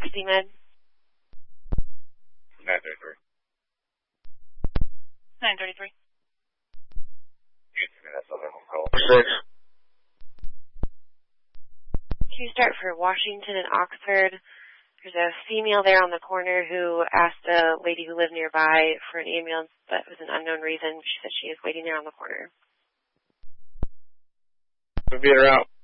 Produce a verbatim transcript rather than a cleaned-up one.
C-Med. nine thirty-three. nine thirty-three. You can see that Southern home call. Six. Can you start for Washington and Oxford? There's a female there on the corner who asked a lady who lived nearby for an ambulance, but it was an unknown reason. She said she is waiting there on the corner. We'll be her out.